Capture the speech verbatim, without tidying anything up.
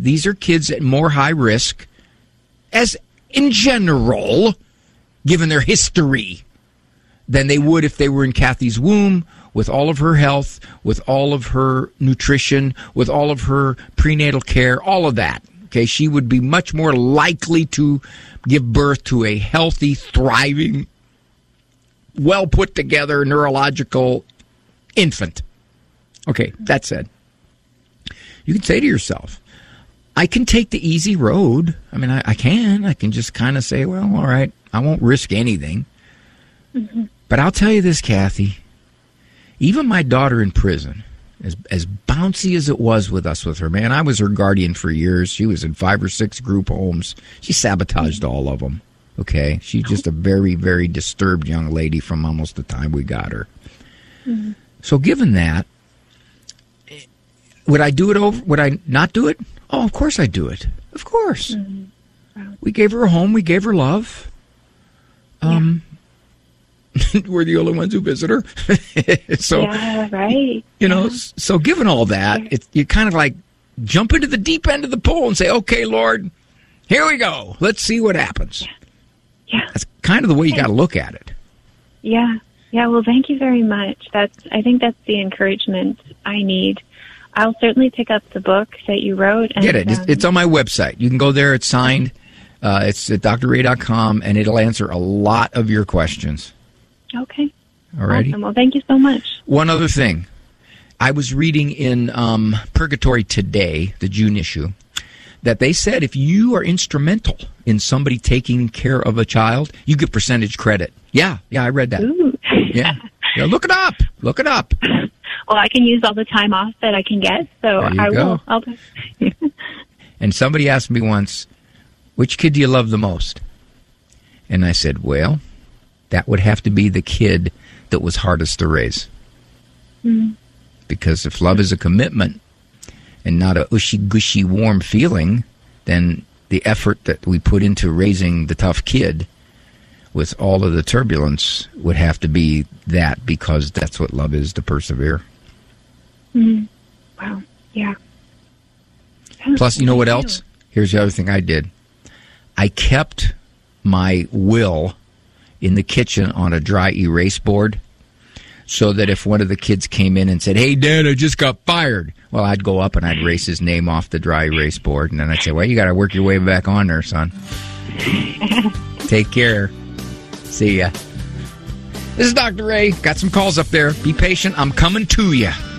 these are kids at more high risk, as in general, given their history, than they would if they were in Kathy's womb, with all of her health, with all of her nutrition, with all of her prenatal care, all of that. Okay, she would be much more likely to give birth to a healthy, thriving, well put together neurological infant. Okay, that said, you can say to yourself, I can take the easy road. I mean, I, I can. I can just kind of say, well, all right, I won't risk anything. Mm-hmm. But I'll tell you this, Kathy, even my daughter in prison, as as bouncy as it was with us with her, man, I was her guardian for years. She was in five or six group homes. She sabotaged mm-hmm. all of them. Okay, she's just a very, very disturbed young lady from almost the time we got her. Mm-hmm. So given that, would I do it over? Would I not do it? Oh, of course I do it. Of course. Mm-hmm. Wow. We gave her a home. We gave her love. Um, yeah. We're the only ones who visit her. So, yeah, right. You know, yeah. so given all that, yeah. it, you kind of like jump into the deep end of the pool and say, okay, Lord, here we go. Let's see what happens. Yeah. Yeah. That's kind of the way you got to look at it. Yeah. Yeah. Well, thank you very much. That's, I think that's the encouragement I need. I'll certainly pick up the book that you wrote. And, Get it. Um, it's on my website. You can go there. It's signed. Uh, it's at d r ray dot com, and it'll answer a lot of your questions. Okay. All righty. Awesome. Well, thank you so much. One other thing. I was reading in um, Purgatory Today, the June issue, that they said if you are instrumental in somebody taking care of a child, you get percentage credit. Yeah. Yeah, I read that. Ooh. Yeah. Yeah. Look it up. Look it up. Well, I can use all the time off that I can get, so I go. will. I'll And somebody asked me once, which kid do you love the most? And I said, well, that would have to be the kid that was hardest to raise. Mm-hmm. Because if love is a commitment and not a ushy-gushy warm feeling, then the effort that we put into raising the tough kid with all of the turbulence would have to be that, because that's what love is, to persevere. Mm. Wow. Yeah. Plus, you know what else? Here's the other thing I did. I kept my will in the kitchen on a dry erase board, so that if one of the kids came in and said, hey, Dad, I just got fired, well, I'd go up and I'd erase his name off the dry erase board, and then I'd say, well, you got to work your way back on there, son. Take care. See ya. This is Doctor Ray. Got some calls up there. Be patient. I'm coming to you.